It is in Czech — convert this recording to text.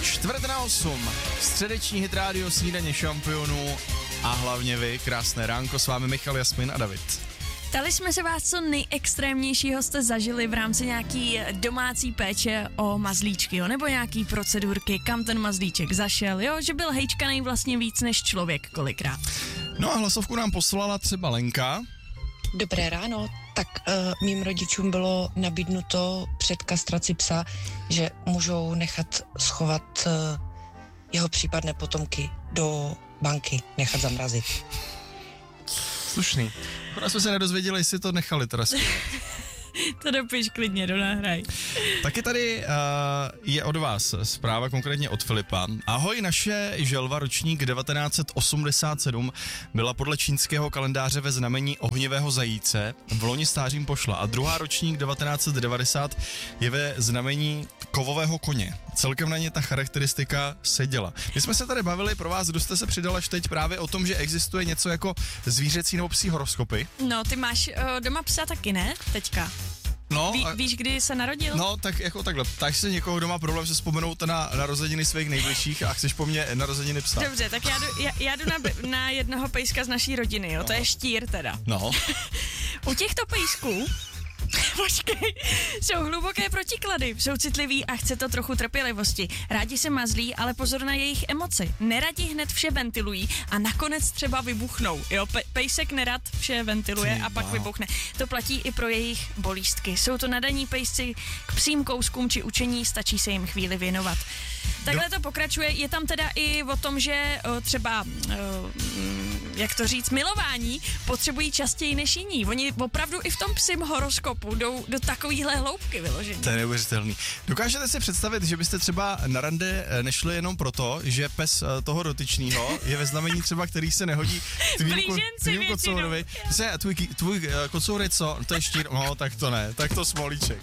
7:45, středeční hit rádio Snídaně šampionů a hlavně vy, krásné ránko, s vámi Michal, Jasmin a David. Ptali jsme se vás, co nejextrémnějšího jste zažili v rámci nějaký domácí péče o mazlíčky, jo? Nebo nějaký procedurky, kam ten mazlíček zašel, jo? Že byl hejčkanej vlastně víc než člověk kolikrát. No a hlasovku nám poslala třeba Lenka. Dobré ráno, tak mým rodičům bylo nabídnuto před kastraci psa, že můžou nechat schovat jeho případné potomky do banky, nechat zamrazit. Slušný. Akorát jsme se nedozvěděli, jestli to nechali teda schovat. To dopiš klidně, donahraj. Taky tady je od vás zpráva, konkrétně od Filipa. Ahoj, naše želva ročník 1987 byla podle čínského kalendáře ve znamení ohnivého zajíce, v loni stářím pošla, a druhá ročník 1990 je ve znamení kovového koně. Celkem na ně ta charakteristika seděla. My jsme se tady bavili pro vás, kdo jste se přidal až teď, právě o tom, že existuje něco jako zvířecí nebo psí horoskopy. No, ty máš doma psa taky, ne? Teďka. No, Víš, kdy se narodil? No, tak jako takhle. Tak se někoho, kdo má problém se vzpomenout na narozeniny svých nejbližších a chceš po mně narozeniny psa. Dobře, tak já jdu na jednoho pejska z naší rodiny, jo, no. To je štír teda. No. U těchto pejsků počkej, jsou hluboké protiklady, jsou citliví a chce to trochu trpělivosti. Rádi se mazlí, ale pozor na jejich emoci. Neradi hned vše ventilují a nakonec třeba vybuchnou. Jo, pejsek nerad vše ventiluje a pak vybuchne. To platí i pro jejich bolístky. Jsou to nadaní pejsci k psím kouskům či učení, stačí se jim chvíli věnovat. Takhle to pokračuje. Je tam teda i o tom, že třeba, jak to říct, milování potřebují častěji než jiní. Oni opravdu i v tom psím horoskopu jdou do takovýhle hloubky vyložení. To je neuvěřitelný. Dokážete si představit, že byste třeba na rande nešli jenom proto, že pes toho dotyčného je ve znamení třeba, který se nehodí tvým kocourovi. Tvůj kocour je co? To je štír, no tak to ne, tak to smolíček.